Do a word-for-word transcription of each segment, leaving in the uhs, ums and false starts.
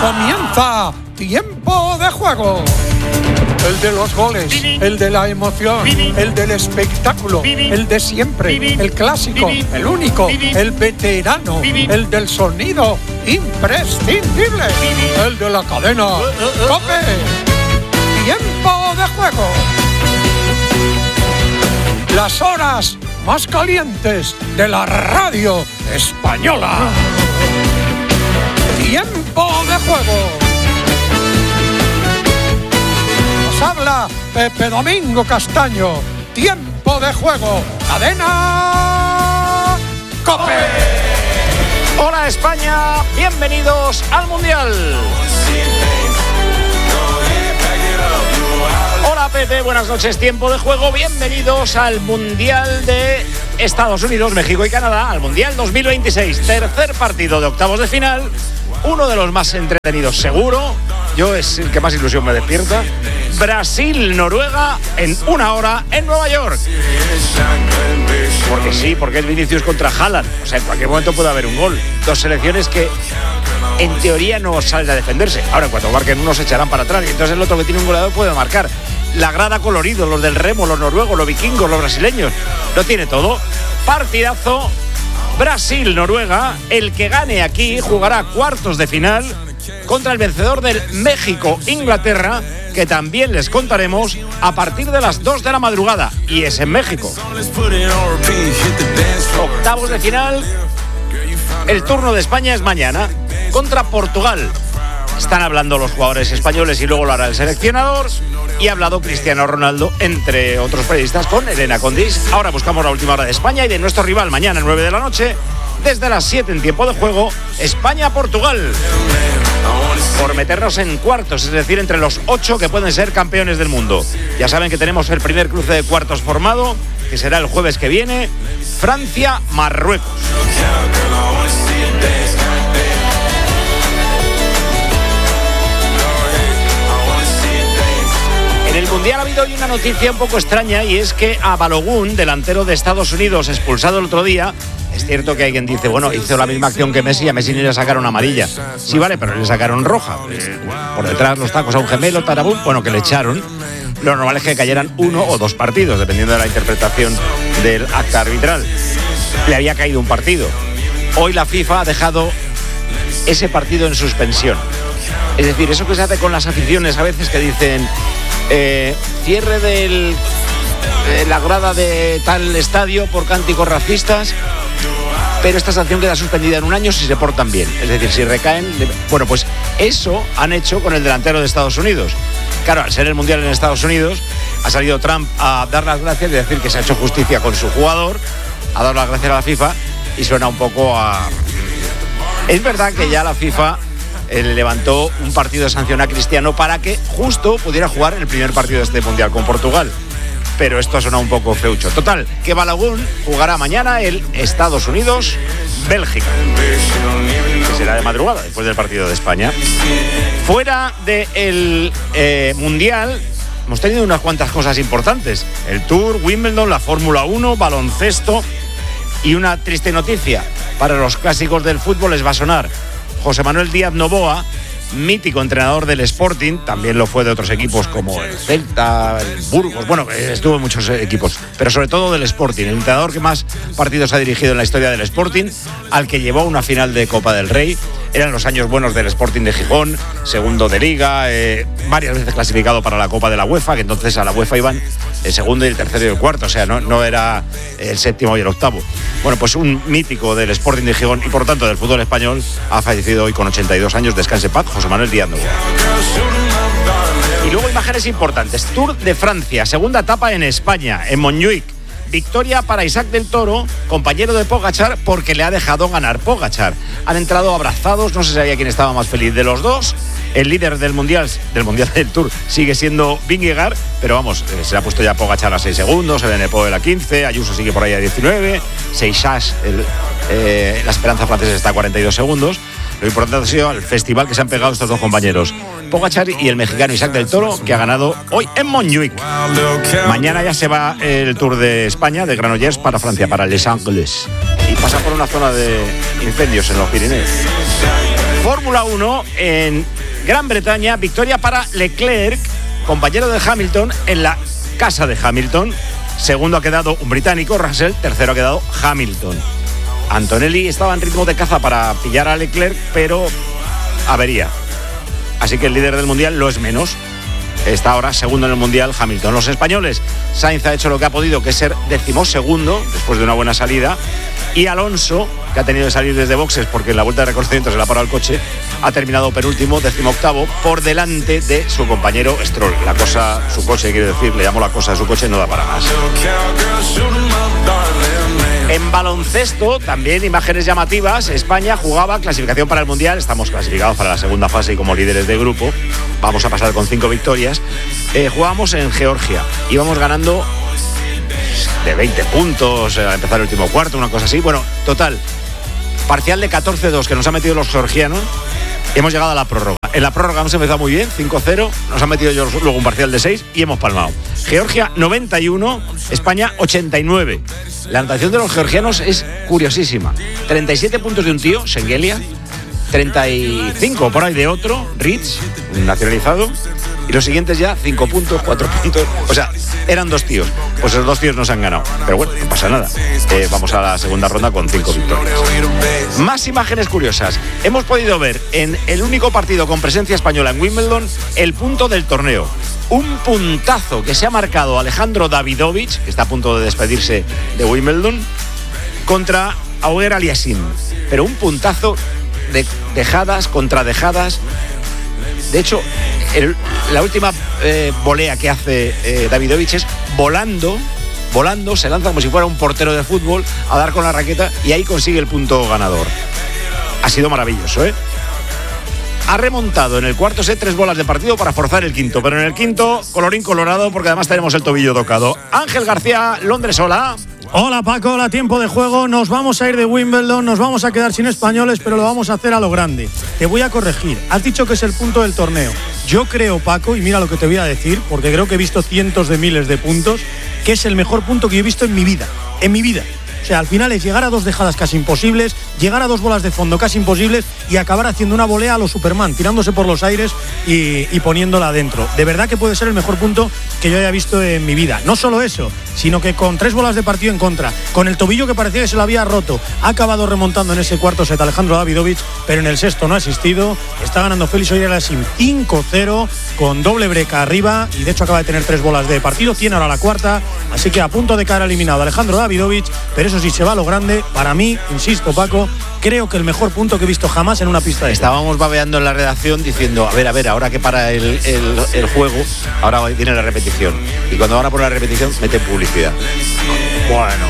Comienza Tiempo de Juego. El de los goles, el de la emoción, el del espectáculo, el de siempre, el clásico, el único, el veterano, el del sonido imprescindible, el de la cadena COPE. Tiempo de Juego. Las horas más calientes de la radio española. Tiempo de Juego. Nos habla Pepe Domingo Castaño. Tiempo de Juego. Cadena COPE. Hola España, bienvenidos al Mundial. Hola Pepe, buenas noches, Tiempo de Juego. Bienvenidos al Mundial de Estados Unidos, México y Canadá, al Mundial dos mil veintiséis. Tercer partido de octavos de final, uno de los más entretenidos seguro. Yo es el que más ilusión me despierta. Brasil-Noruega en una hora en Nueva York. Porque sí, porque es Vinicius contra Haaland. O sea, en cualquier momento puede haber un gol. Dos selecciones que en teoría no salen a defenderse. Ahora, en cuanto marquen uno, se echarán para atrás. Y entonces el otro que tiene un goleador puede marcar. La grada colorido, los del remo, los noruegos, los vikingos, los brasileños. Lo tiene todo. Partidazo. Brasil-Noruega. El que gane aquí jugará cuartos de final contra el vencedor del México-Inglaterra, que también les contaremos a partir de las dos de la madrugada. Y es en México. Octavos de final. El turno de España es mañana contra Portugal. Están hablando los jugadores españoles y luego lo hará el seleccionador. Y ha hablado Cristiano Ronaldo, entre otros periodistas, con Elena Condis. Ahora buscamos la última hora de España y de nuestro rival mañana a nueve de la noche. Desde las siete en Tiempo de Juego, España-Portugal. Por meternos en cuartos, es decir, entre los ocho que pueden ser campeones del mundo. Ya saben que tenemos el primer cruce de cuartos formado, que será el jueves que viene. Francia-Marruecos. En el Mundial ha habido hoy una noticia un poco extraña, y es que a Balogun, delantero de Estados Unidos, expulsado el otro día, es cierto que alguien dice, bueno, hizo la misma acción que Messi, a Messi ni le sacaron amarilla. Sí, vale, pero le sacaron roja. Eh, por detrás los tacos a un gemelo, tarabú, bueno, que le echaron. Lo normal es que cayeran uno o dos partidos, dependiendo de la interpretación del acta arbitral. Le había caído un partido. Hoy la FIFA ha dejado ese partido en suspensión. Es decir, eso que se hace con las aficiones a veces, que dicen eh, cierre del, de la grada de tal estadio por cánticos racistas, pero esta sanción queda suspendida en un año si se portan bien. Es decir, si recaen... Bueno, pues eso han hecho con el delantero de Estados Unidos. Claro, al ser el Mundial en Estados Unidos, ha salido Trump a dar las gracias y decir que se ha hecho justicia con su jugador, ha dado las gracias a la FIFA, y suena un poco a... Es verdad que ya la FIFA eh, levantó un partido de sanción a Cristiano para que justo pudiera jugar el primer partido de este Mundial con Portugal. Pero esto ha sonado un poco feucho. Total, que Balogun jugará mañana el Estados Unidos-Bélgica, que será de madrugada, después del partido de España. Fuera del eh, Mundial, hemos tenido unas cuantas cosas importantes. El Tour, Wimbledon, la Fórmula uno, baloncesto. Y una triste noticia para los clásicos del fútbol les va a sonar. José Manuel Díaz Novoa, mítico entrenador del Sporting, también lo fue de otros equipos como el Celta, el Burgos, bueno, estuvo en muchos equipos, pero sobre todo del Sporting, el entrenador que más partidos ha dirigido en la historia del Sporting, al que llevó a una final de Copa del Rey. Eran los años buenos del Sporting de Gijón, segundo de Liga, eh, varias veces clasificado para la Copa de la UEFA, que entonces a la UEFA iban el segundo y el tercero y el cuarto, o sea, no, no era el séptimo y el octavo. Bueno, pues un mítico del Sporting de Gijón y por tanto del fútbol español ha fallecido hoy con ochenta y dos años, descanse en paz, José Manuel Díaz Novoa. Y luego imágenes importantes. Tour de Francia, segunda etapa en España, en Montjuic. Victoria para Isaac del Toro, compañero de Pogačar, porque le ha dejado ganar Pogačar. Han entrado abrazados, no se sabía quién estaba más feliz de los dos. El líder del Mundial, del Mundial del Tour, sigue siendo Vingegaard, pero vamos, eh, se ha puesto ya Pogačar a seis segundos, Evenepoel a quince, Ayuso sigue por ahí a diecinueve, Seixas, el, eh, la esperanza francesa está a cuarenta y dos segundos. Lo importante ha sido el festival que se han pegado estos dos compañeros, Pogačar y el mexicano Isaac del Toro, que ha ganado hoy en Montjuic. Mañana ya se va el Tour de España, de Granollers para Francia, para Les Angeles, y pasa por una zona de incendios en los Pirineos. Fórmula uno en Gran Bretaña, victoria para Leclerc, compañero de Hamilton en la casa de Hamilton. Segundo ha quedado un británico, Russell. Tercero ha quedado Hamilton. Antonelli estaba en ritmo de caza para pillar a Leclerc, pero avería. Así que el líder del Mundial lo es menos. Está ahora segundo en el Mundial Hamilton. Los españoles, Sainz ha hecho lo que ha podido, que es ser decimosegundo, después de una buena salida. Y Alonso, que ha tenido que salir desde boxes porque en la vuelta de reconocimiento se le ha parado el coche, ha terminado penúltimo, decimoctavo, por delante de su compañero Stroll. La cosa, su coche, quiere decir, le llamo la cosa de su coche, no da para más. En baloncesto, también imágenes llamativas. España jugaba clasificación para el Mundial. Estamos clasificados para la segunda fase y como líderes de grupo. Vamos a pasar con cinco victorias. Eh, jugábamos en Georgia. Íbamos ganando de veinte puntos al empezar el último cuarto, una cosa así. Bueno, total, parcial de catorce dos que nos han metido los georgianos. Hemos llegado a la prórroga. En la prórroga hemos empezado muy bien, cinco cero. Nos han metido ellos luego un parcial de seis y hemos palmado. Georgia noventa y uno, España ochenta y nueve. La anotación de los georgianos es curiosísima. treinta y siete puntos de un tío, Sengelia. treinta y cinco por ahí de otro, Rich, nacionalizado. Y los siguientes ya, cinco puntos, cuatro puntos. O sea, eran dos tíos. Pues esos dos tíos nos han ganado. Pero bueno, no pasa nada. Eh, vamos a la segunda ronda con cinco victorias. Más imágenes curiosas. Hemos podido ver en el único partido con presencia española en Wimbledon el punto del torneo. Un puntazo que se ha marcado Alejandro Davidovich, que está a punto de despedirse de Wimbledon, contra Auger Aliassime. Pero un puntazo de dejadas contra dejadas. De hecho, el, la última eh, volea que hace eh, Davidovich es volando, volando, se lanza como si fuera un portero de fútbol a dar con la raqueta y ahí consigue el punto ganador. Ha sido maravilloso, ¿eh? Ha remontado en el cuarto set tres bolas de partido para forzar el quinto, pero en el quinto, colorín colorado, porque además tenemos el tobillo tocado. Ángel García, Londres, hola. Hola Paco, hola, tiempo de juego. Nos vamos a ir de Wimbledon, nos vamos a quedar sin españoles, pero lo vamos a hacer a lo grande. Te voy a corregir, has dicho que es el punto del torneo. Yo creo, Paco, y mira lo que te voy a decir, porque creo que he visto cientos de miles de puntos, que es el mejor punto que yo he visto en mi vida, en mi vida. O sea, al final es llegar a dos dejadas casi imposibles, llegar a dos bolas de fondo casi imposibles y acabar haciendo una volea a lo Superman, tirándose por los aires y, y poniéndola adentro. De verdad que puede ser el mejor punto que yo haya visto en mi vida. No solo eso, sino que con tres bolas de partido en contra, con el tobillo que parecía que se lo había roto, ha acabado remontando en ese cuarto set Alejandro Davidovich, pero en el sexto no ha asistido. Está ganando Félix Auger-Aliassime cinco cero con doble breca arriba y de hecho acaba de tener tres bolas de partido, tiene ahora la cuarta, así que a punto de caer eliminado Alejandro Davidovich, pero eso sí, se va a lo grande. Para mí, insisto, Paco, creo que el mejor punto que he visto jamás en una pista de esta. Estábamos babeando en la redacción diciendo, a ver, a ver, ahora que para el, el, el juego, ahora viene la repetición. Y cuando van a poner la repetición, meten publicidad. Bueno,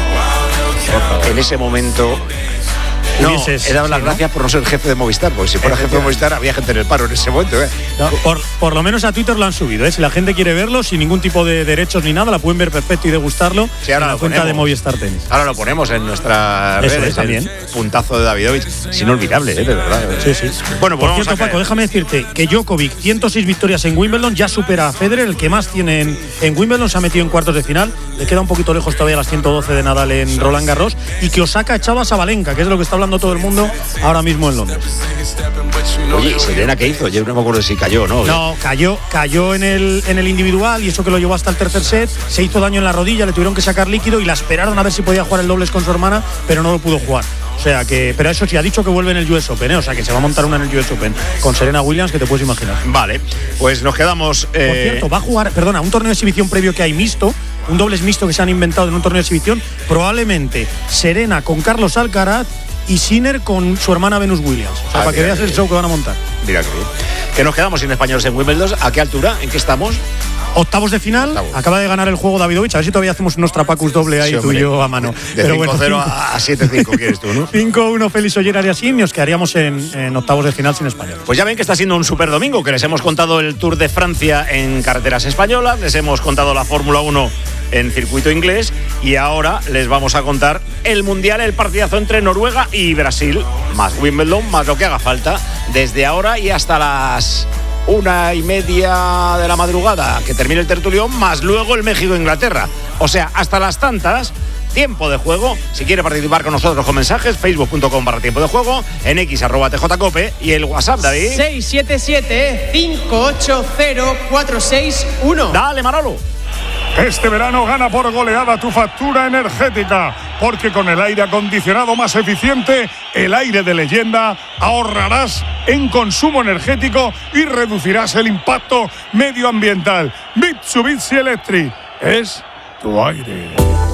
en ese momento... No, he dado las sí, gracias ¿no? por no ser jefe de Movistar, porque si fuera jefe de Movistar había gente en el paro en ese momento. ¿eh? No, por, por lo menos a Twitter lo han subido, ¿eh? Si la gente quiere verlo sin ningún tipo de derechos ni nada, la pueden ver perfecto y degustarlo sí, ahora en la cuenta de Movistar Tenis. Ahora lo ponemos en nuestras Eso redes es, también. Puntazo de Davidovich, es inolvidable, ¿eh? De verdad. Sí, sí. Bueno, pues por cierto, Paco, déjame decirte que Djokovic, ciento seis victorias en Wimbledon, ya supera a Federer, el que más tiene en, en Wimbledon, se ha metido en cuartos de final, le queda un poquito lejos todavía las ciento doce de Nadal en Roland Garros, y que Osaka echaba a Sabalenka, que es de lo que está hablando todo el mundo ahora mismo en Londres. Oye, ¿y Serena qué hizo? Yo no me acuerdo si cayó, ¿no? No, cayó, cayó en el, en el individual y eso que lo llevó hasta el tercer set, se hizo daño en la rodilla, le tuvieron que sacar líquido y la esperaron a ver si podía jugar el dobles con su hermana, pero no lo pudo jugar. O sea que, pero eso sí, ha dicho que vuelve en el U S Open, ¿eh? O sea que se va a montar una en el U S Open con Serena Williams, que te puedes imaginar. Vale, pues nos quedamos... Eh... Por cierto, va a jugar, perdona, un torneo de exhibición previo que hay mixto, un dobles mixto que se han inventado en un torneo de exhibición, probablemente Serena con Carlos Alcaraz y Sinner con su hermana Venus Williams. O sea, ah, para que veas el show que van a montar. Mira que bien. Que nos quedamos sin españoles en Wimbledon. ¿A qué altura? ¿En qué estamos? Octavos de final. Octavos. Acaba de ganar el juego Davidovich. A ver si todavía hacemos unos trapacus doble ahí sí, tú y yo a mano. De cinco cero bueno, a siete cinco quieres tú, ¿no? cinco uno Félix Auger-Aliassime y nos quedaríamos en, en octavos de final sin español. Pues ya ven que está siendo un super domingo, que les hemos contado el Tour de Francia en carreteras españolas, les hemos contado la Fórmula uno en circuito inglés y ahora les vamos a contar el Mundial, el partidazo entre Noruega y Brasil, más Wimbledon, más lo que haga falta, desde ahora y hasta las una y media de la madrugada que termine el tertulión, más luego el México-Inglaterra. O sea, hasta las tantas Tiempo de Juego. Si quiere participar con nosotros con mensajes, facebook punto com barra tiempo de juego, en x arroba tjcope y el WhatsApp, David. seis siete siete, cinco ocho cero, cuatro seis uno. Dale, Manolo. Este verano gana por goleada tu factura energética, porque con el aire acondicionado más eficiente, el aire de leyenda, ahorrarás en consumo energético y reducirás el impacto medioambiental. Mitsubishi Electric es tu aire.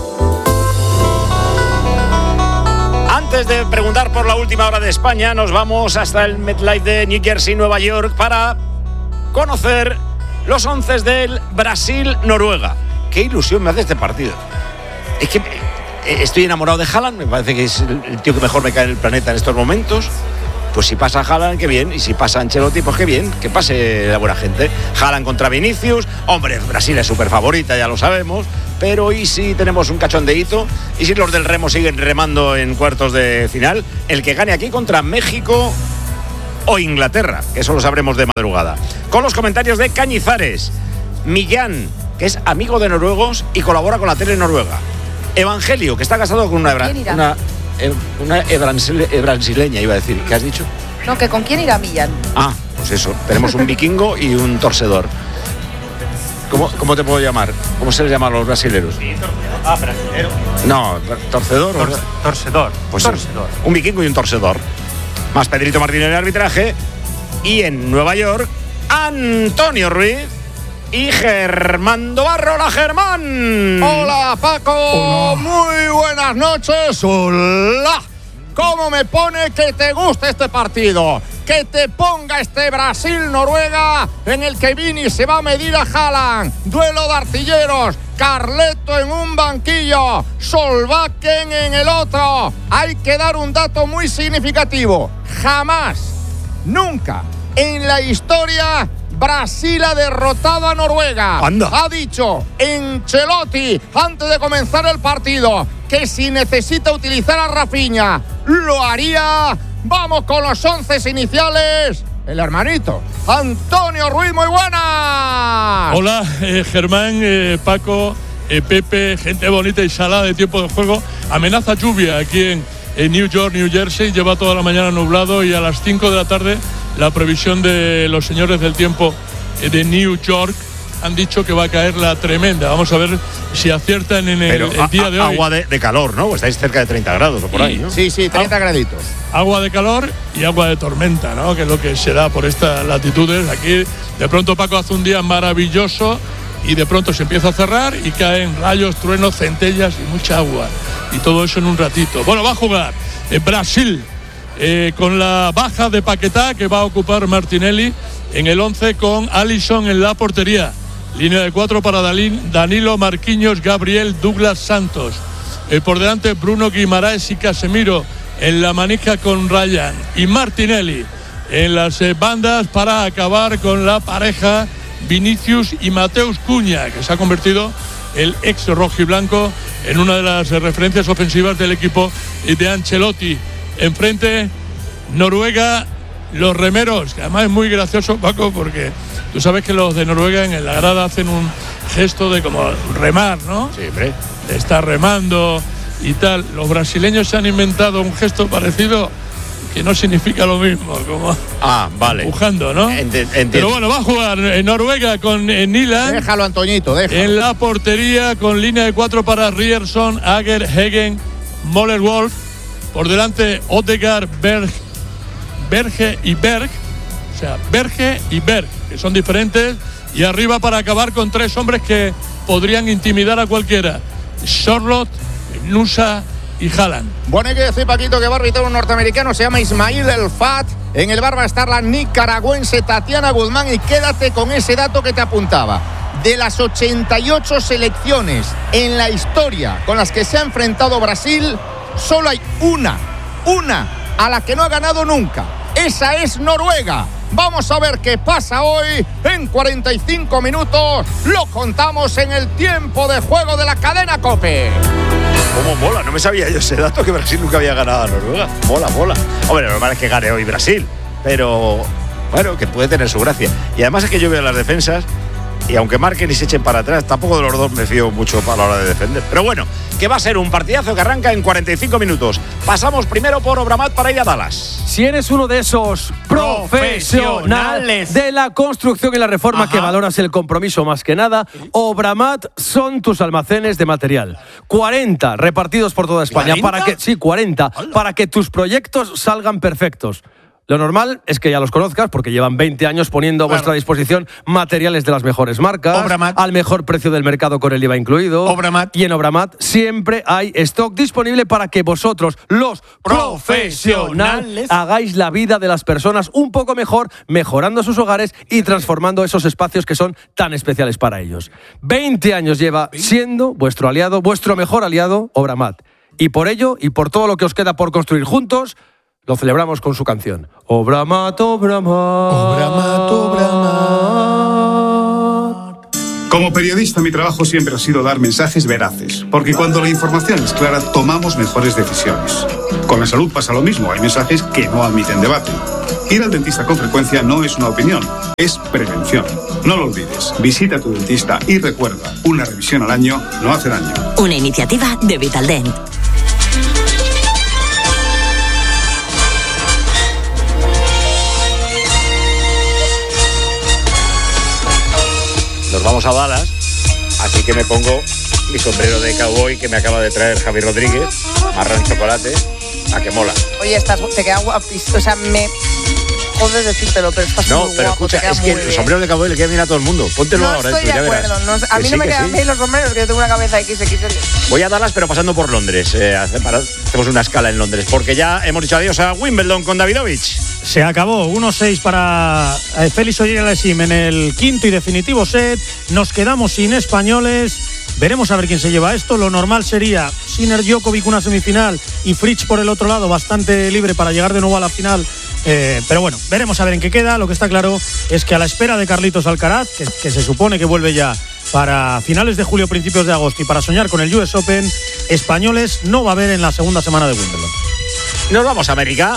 Antes de preguntar por la última hora de España, nos vamos hasta el MetLife de New Jersey, Nueva York, para conocer los once del Brasil-Noruega. Qué ilusión me hace este partido. Es que estoy enamorado de Haaland, me parece que es el tío que mejor me cae en el planeta en estos momentos. Pues si pasa Haaland, qué bien. Y si pasa Ancelotti, pues qué bien. Que pase la buena gente. Haaland contra Vinicius. Hombre, Brasil es súper favorita, ya lo sabemos. Pero ¿y si tenemos un cachondeíto? ¿Y si los del remo siguen remando en cuartos de final? El que gane aquí contra México o Inglaterra, que eso lo sabremos de madrugada. Con los comentarios de Cañizares. Millán, que es amigo de noruegos y colabora con la tele noruega. Evangelio, que está casado con una... ¿Quién irá? una Una brasileña, iba a decir. ¿Qué has dicho? No, que con quién irá Millán. Ah, pues eso. Tenemos un vikingo y un torcedor. ¿Cómo, cómo te puedo llamar? ¿Cómo se les llama a los brasileros? Sí, torcedor. Ah, brasilero. No, torcedor. Tor- torcedor. Pues torcedor. Un vikingo y un torcedor. Más Pedrito Martínez en el arbitraje. Y en Nueva York, Antonio Ruiz y Germán Dobarro. ¡Hola, Germán! Hola, Paco. Hola. Muy buenas noches. Hola. ¿Cómo me pone que te guste este partido? Que te ponga este Brasil-Noruega en el que Vini se va a medir a Haaland. Duelo de artilleros. Carleto en un banquillo. Solbakken en el otro. Hay que dar un dato muy significativo. Jamás, nunca en la historia Brasil ha derrotado a Noruega. Anda. Ha dicho Ancelotti antes de comenzar el partido que si necesita utilizar a Rafinha lo haría. Vamos con los once iniciales. El hermanito Antonio Ruiz, muy buena. Hola, eh, Germán, eh, Paco, eh, Pepe, gente bonita y salada de Tiempo de Juego. Amenaza lluvia aquí en, en New York, New Jersey. Lleva toda la mañana nublado y a las cinco de la tarde la previsión de los señores del tiempo de New York han dicho que va a caer la tremenda. Vamos a ver si aciertan en el, Pero el día a, de hoy. Agua de, de calor, ¿no? Estáis cerca de treinta grados o por ahí, ¿no? Sí, sí, treinta graditos. Agua de calor y agua de tormenta, ¿no? Que es lo que se da por estas latitudes. Aquí de pronto Paco hace un día maravilloso y de pronto se empieza a cerrar y caen rayos, truenos, centellas y mucha agua. Y todo eso en un ratito. Bueno, va a jugar en Brasil. Eh, con la baja de Paquetá, que va a ocupar Martinelli en el once, con Alisson en la portería. Línea de cuatro para Danilo, Marquinhos, Gabriel, Douglas Santos. Eh, por delante Bruno Guimaraes y Casemiro en la manija con Ryan y Martinelli en las eh, bandas para acabar con la pareja Vinicius y Mateus Cunha, que se ha convertido el ex rojiblanco en una de las eh, referencias ofensivas del equipo de Ancelotti. Enfrente, Noruega, los remeros, que además es muy gracioso, Paco, porque tú sabes que los de Noruega en la grada hacen un gesto de como remar, ¿no? Sí, hombre. De estar remando y tal. Los brasileños se han inventado un gesto parecido que no significa lo mismo, como ah, vale. empujando, ¿no? Enti- entiendo. Pero bueno, va a jugar en Noruega con eh, Nilan. Déjalo, Antoñito, déjalo. En la portería con línea de cuatro para Ryerson, Ager, Hegen, Moller-Wolf. Por delante Odegaard, Berg, Berge y Berg. O sea, Berge y Berg, que son diferentes. Y arriba para acabar con tres hombres que podrían intimidar a cualquiera. Charlotte, Nusa y Haaland. Bueno, hay que decir, Paquito, que va a arbitrar un norteamericano, se llama Ismail El Fat. En el bar va a estar la nicaragüense Tatiana Guzmán. Y quédate con ese dato que te apuntaba. De las ochenta y ocho selecciones en la historia con las que se ha enfrentado Brasil, solo hay una, una a la que no ha ganado nunca. Esa es Noruega. Vamos a ver qué pasa hoy en cuarenta y cinco minutos. Lo contamos en el Tiempo de Juego de la cadena COPE. ¿Cómo mola? No me sabía yo ese dato, que Brasil nunca había ganado a Noruega. Mola, mola. Hombre, lo normal es que gane hoy Brasil, pero bueno, que puede tener su gracia. Y además es que yo veo las defensas y aunque marquen y se echen para atrás, tampoco de los dos me fío mucho para la hora de defender. Pero bueno, que va a ser un partidazo que arranca en cuarenta y cinco minutos. Pasamos primero por Obramat para ir a Dallas. Si eres uno de esos profesionales de la construcción y la reforma, ajá, que valoras el compromiso más que nada, Obramat son tus almacenes de material. cuarenta repartidos por toda España. ¿cuarenta? Para que, sí, cuarenta. Hola. Para que tus proyectos salgan perfectos. Lo normal es que ya los conozcas porque llevan veinte años poniendo a claro. vuestra disposición materiales de las mejores marcas, Obramat, al mejor precio del mercado con el I V A incluido. Obramat. Y en Obramat siempre hay stock disponible para que vosotros, los profesionales, hagáis la vida de las personas un poco mejor, mejorando sus hogares y transformando esos espacios que son tan especiales para ellos. veinte años lleva siendo vuestro aliado, vuestro mejor aliado, Obramat. Y por ello, y por todo lo que os queda por construir juntos, lo celebramos con su canción. Obramat, Obramat. Obramat, Obramat. Como periodista, mi trabajo siempre ha sido dar mensajes veraces, porque cuando la información es clara, tomamos mejores decisiones. Con la salud pasa lo mismo, hay mensajes que no admiten debate. Ir al dentista con frecuencia no es una opinión, es prevención. No lo olvides, visita a tu dentista y recuerda, una revisión al año no hace daño. Una iniciativa de Vitaldent. Nos vamos a Dallas, así que me pongo mi sombrero de cowboy que me acaba de traer Javi Rodríguez, marrón chocolate, a que mola. Oye, estás, te queda guapísimo, o sea, me jodes decírtelo, pero estás no, muy pero guapo, escucha, es que el sombrero de cowboy le queda bien a todo el mundo. Póntelo no ahora, estoy esto, de ya acuerdo, verás. No, a mí que no sí, me quedan sí. bien los sombreros, que yo tengo una cabeza equis equis ele. Voy a Dallas, pero pasando por Londres. Eh, hacemos una escala en Londres, porque ya hemos dicho adiós a Wimbledon con Davidovich. Se acabó, uno seis para Félix Auger-Aliassime en el quinto y definitivo set. Nos quedamos sin españoles. Veremos a ver quién se lleva esto. Lo normal sería Sinner, Djokovic una semifinal y Fritz por el otro lado, bastante libre para llegar de nuevo a la final. Eh, pero bueno, veremos a ver en qué queda. Lo que está claro es que a la espera de Carlitos Alcaraz, que, que se supone que vuelve ya para finales de julio, principios de agosto, y para soñar con el U S Open, españoles no va a haber en la segunda semana de Wimbledon. Nos vamos a América.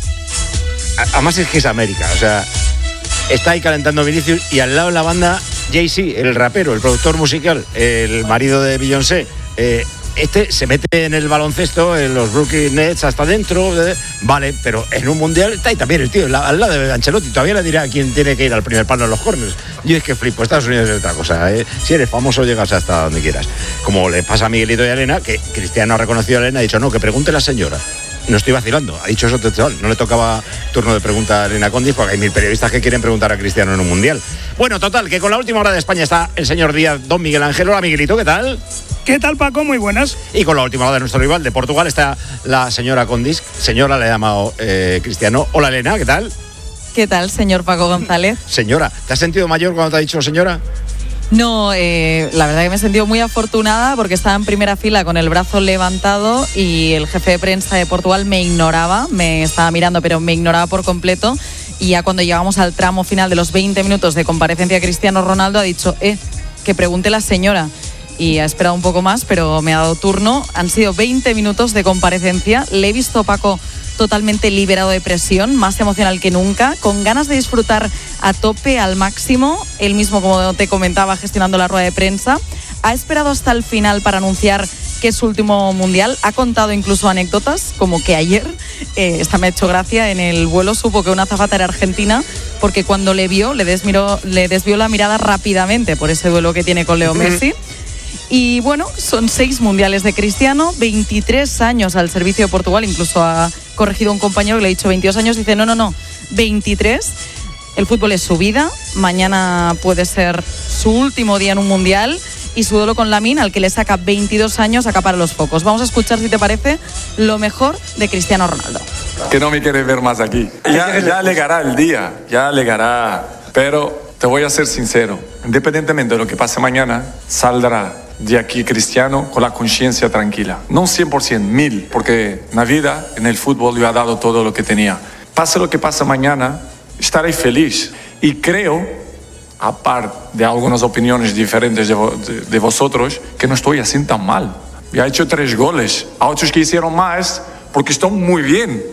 Además es que es América, o sea, está ahí calentando Vinicius y al lado de la banda Jay-Z, el rapero, el productor musical, el marido de Beyoncé. Eh, este se mete en el baloncesto, en los Brooklyn Nets hasta dentro, eh, vale, pero en un mundial está ahí también el tío, al lado de Ancelotti, todavía le dirá a quién tiene que ir al primer palo en los corners. Yo es que flipo, Estados Unidos es otra cosa, eh. Si eres famoso llegas hasta donde quieras. Como le pasa a Miguelito y a Elena, que Cristiano ha reconocido a Elena, ha dicho, no, que pregunte la señora. No estoy vacilando, ha dicho eso textual. No le tocaba turno de pregunta a Elena Condis porque hay mil periodistas que quieren preguntar a Cristiano en un mundial. Bueno, total, que con la última hora de España está el señor Díaz, don Miguel Ángel. Hola, Miguelito, ¿qué tal? ¿Qué tal, Paco? Muy buenas. Y con la última hora de nuestro rival de Portugal está la señora Condis. Señora, le ha llamado eh, Cristiano. Hola, Elena, ¿qué tal? ¿Qué tal, señor Paco González? Señora, ¿te has sentido mayor cuando te ha dicho señora? No, eh, la verdad que me he sentido muy afortunada porque estaba en primera fila con el brazo levantado y el jefe de prensa de Portugal me ignoraba, me estaba mirando pero me ignoraba por completo, y ya cuando llegamos al tramo final de los veinte minutos de comparecencia de Cristiano Ronaldo ha dicho, eh, que pregunte la señora, y ha esperado un poco más pero me ha dado turno. Han sido veinte minutos de comparecencia, le he visto, Paco, totalmente liberado de presión, más emocional que nunca, con ganas de disfrutar a tope, al máximo. Él mismo, como te comentaba, gestionando la rueda de prensa. Ha esperado hasta el final para anunciar que es su último mundial. Ha contado incluso anécdotas, como que ayer, eh, esta me ha hecho gracia, en el vuelo supo que una azafata era argentina, porque cuando le vio, le desmiró, le desvió la mirada rápidamente por ese duelo que tiene con Leo Messi. Y bueno, son seis mundiales de Cristiano, veintitrés años al servicio de Portugal, incluso ha corregido un compañero que le ha dicho veintidós años, dice no, no, no, veintitrés. El fútbol es su vida, mañana puede ser su último día en un mundial, y su duelo con Lamine, al que le saca veintidós años, acapara los focos. Vamos a escuchar, si te parece, lo mejor de Cristiano Ronaldo. Que no me quiere ver más aquí. Ya, ya llegará el día, ya llegará, pero te voy a ser sincero, independientemente de lo que pase mañana, saldrá de aquí Cristiano con la conciencia tranquila. No cien por ciento, mil, porque en la vida, en el fútbol, yo he dado todo lo que tenía. Pase lo que pase mañana, estaré feliz. Y creo, aparte de algunas opiniones diferentes de, de, de vosotros, que no estoy así tan mal. Ya he hecho tres goles, a otros que hicieron más, porque están muy bien.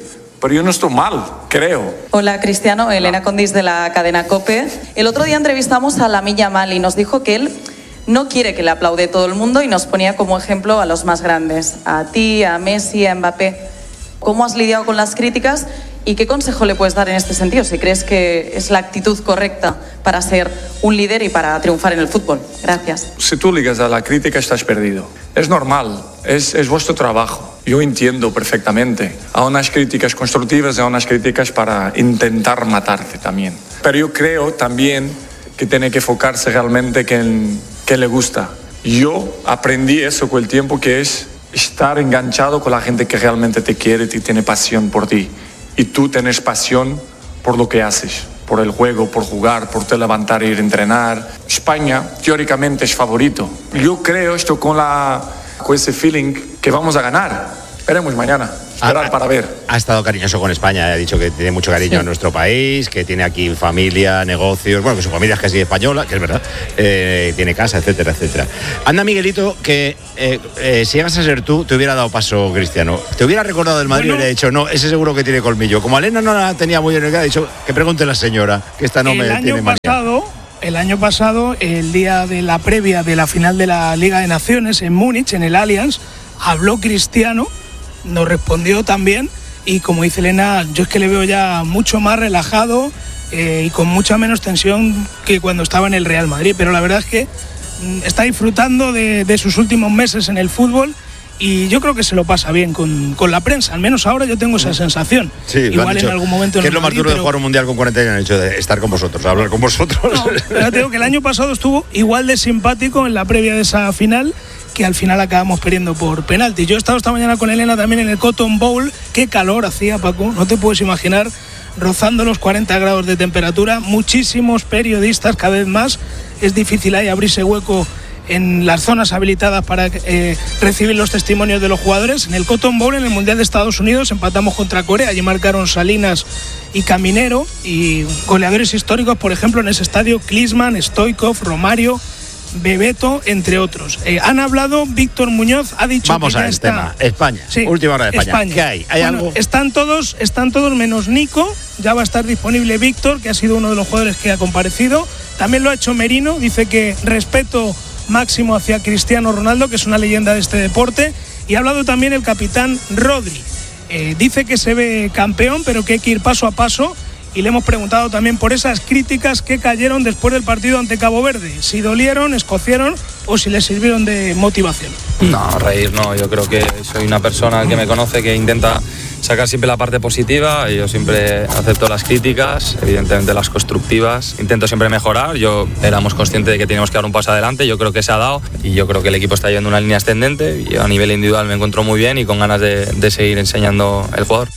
pero yo no estoy mal, creo. Hola Cristiano, Elena Condis de la cadena COPE. El otro día entrevistamos a Lamine Yamal y nos dijo que él no quiere que le aplaude todo el mundo y nos ponía como ejemplo a los más grandes, a ti, a Messi, a Mbappé. ¿Cómo has lidiado con las críticas y qué consejo le puedes dar en este sentido? Si crees que es la actitud correcta para ser un líder y para triunfar en el fútbol. Gracias. Si tú ligas a la crítica estás perdido. Es normal, es, es vuestro trabajo. Yo entiendo perfectamente. Hay unas críticas constructivas y hay unas críticas para intentar matarte también. Pero yo creo también que tiene que enfocarse realmente en qué le gusta. Yo aprendí eso con el tiempo, que es estar enganchado con la gente que realmente te quiere y tiene pasión por ti. Y tú tienes pasión por lo que haces, por el juego, por jugar, por te levantar e ir a entrenar. España, teóricamente, es favorito. Yo creo esto con, la, con ese feeling que vamos a ganar. Veremos mañana. Esperar ha, para ver. Ha estado cariñoso con España, ha dicho que tiene mucho cariño sí. a nuestro país, que tiene aquí familia, negocios, bueno, que su familia es casi española, que es verdad, eh, tiene casa, etcétera, etcétera. Anda, Miguelito, que eh, eh, si llegas a ser tú, te hubiera dado paso Cristiano. Te hubiera recordado del Madrid bueno, y le ha dicho, no, ese seguro que tiene colmillo. Como Elena no la tenía muy en el que ha dicho, que pregunte la señora, que esta no el me año tiene manía. Pasado, el año pasado, el día de la previa de la final de la Liga de Naciones en Múnich, en el Allianz, habló Cristiano, nos respondió también. Y como dice Elena, yo es que le veo ya mucho más relajado eh, y con mucha menos tensión que cuando estaba en el Real Madrid. Pero la verdad es que mm, está disfrutando de, de sus últimos meses en el fútbol y yo creo que se lo pasa bien con, con la prensa. Al menos ahora yo tengo esa sensación. Sí, igual en algún momento. ¿Qué es lo más duro de jugar un mundial con cuarenta años? Han hecho de estar con vosotros, hablar con vosotros. No, pero te digo que el año pasado estuvo igual de simpático en la previa de esa final, que al final acabamos perdiendo por penalti. Yo he estado esta mañana con Elena también en el Cotton Bowl. Qué calor hacía, Paco, no te puedes imaginar, rozando los cuarenta grados de temperatura. Muchísimos periodistas, cada vez más. Es difícil ahí abrirse hueco en las zonas habilitadas para eh, recibir los testimonios de los jugadores. En el Cotton Bowl, en el Mundial de Estados Unidos, empatamos contra Corea. Allí marcaron Salinas y Caminero. Y goleadores históricos, por ejemplo, en ese estadio, Klinsmann, Stoichkov, Romario, Bebeto, entre otros. Eh, han hablado, Víctor Muñoz ha dicho Vamos que ya al está. tema. España. Sí, última hora de España. España. ¿Qué hay? ¿Hay bueno, algo? Están todos, están todos menos Nico. Ya va a estar disponible Víctor, que ha sido uno de los jugadores que ha comparecido. También lo ha hecho Merino. Dice que respeto máximo hacia Cristiano Ronaldo, que es una leyenda de este deporte. Y ha hablado también el capitán Rodri. Eh, dice que se ve campeón, pero que hay que ir paso a paso. Y le hemos preguntado también por esas críticas que cayeron después del partido ante Cabo Verde. Si dolieron, escocieron o si les sirvieron de motivación. No, reír no. Yo creo que soy una persona que me conoce que intenta sacar siempre la parte positiva. Y yo siempre acepto las críticas, evidentemente las constructivas. Intento siempre mejorar. Yo éramos conscientes de que teníamos que dar un paso adelante. Yo creo que se ha dado y yo creo que el equipo está yendo una línea ascendente. Y a nivel individual me encuentro muy bien y con ganas de, de seguir enseñando el jugador.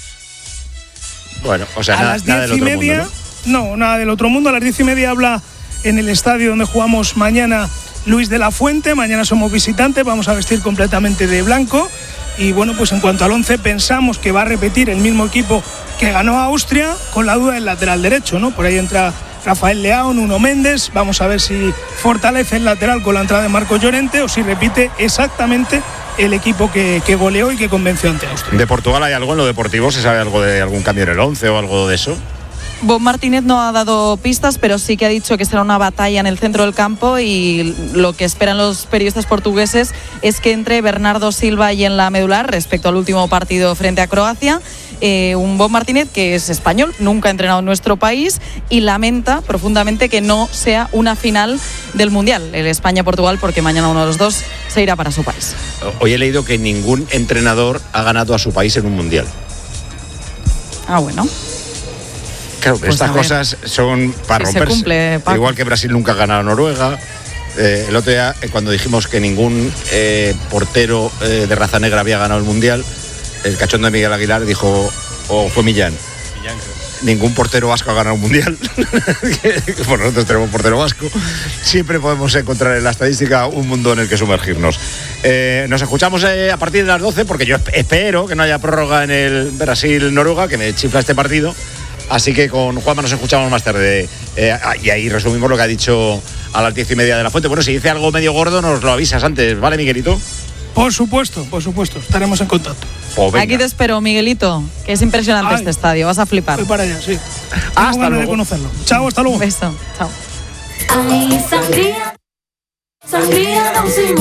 Bueno, o sea, a nada, las nada diez del y otro media, mundo, ¿no? no, nada del otro mundo. A las diez y media habla en el estadio donde jugamos mañana Luis de la Fuente. Mañana somos visitantes, vamos a vestir completamente de blanco. Y bueno, pues en cuanto al once, pensamos que va a repetir el mismo equipo que ganó a Austria, con la duda del lateral derecho, ¿no? Por ahí entra Rafael Leao, Nuno Méndez. Vamos a ver si fortalece el lateral con la entrada de Marcos Llorente o si repite exactamente el equipo que, que goleó y que convenció ante Austria. ¿De Portugal hay algo en lo deportivo? ¿Se sabe algo de algún cambio en el once o algo de eso? Bob Martínez no ha dado pistas, pero sí que ha dicho que será una batalla en el centro del campo y lo que esperan los periodistas portugueses es que entre Bernardo Silva y en la medular respecto al último partido frente a Croacia. Eh, un Bob Martínez que es español, nunca ha entrenado en nuestro país y lamenta profundamente que no sea una final del Mundial, el España-Portugal, porque mañana uno de los dos se irá para su país. Hoy he leído que ningún entrenador ha ganado a su país en un Mundial. Ah, bueno. Claro, Pues estas cosas son para si romperse. se cumple, Paco. Igual que Brasil nunca ha ganado a Noruega. Eh, el otro día, eh, cuando dijimos que ningún eh, portero eh, de raza negra había ganado el Mundial, el cachondo de Miguel Aguilar dijo, o fue Millán, Millán ningún portero vasco ha ganado un Mundial. Bueno, nosotros tenemos un portero vasco. Siempre podemos encontrar en la estadística un mundo en el que sumergirnos. Eh, nos escuchamos eh, a partir de las doce, porque yo espero que no haya prórroga en el Brasil-Noruega, que me chifla este partido. Así que con Juanma nos escuchamos más tarde. Eh, y ahí resumimos lo que ha dicho a las diez y media de la Fuente. Bueno, si dice algo medio gordo, nos lo avisas antes, ¿vale, Miguelito? Por supuesto, por supuesto, estaremos en contacto. Oh, Aquí te espero, Miguelito, que es impresionante Ay. este estadio, vas a flipar. Voy para allá, sí. Hasta Tengo ganas luego. de conocerlo. Chao, hasta luego. Un beso, chao. Ay, sangría, sangría,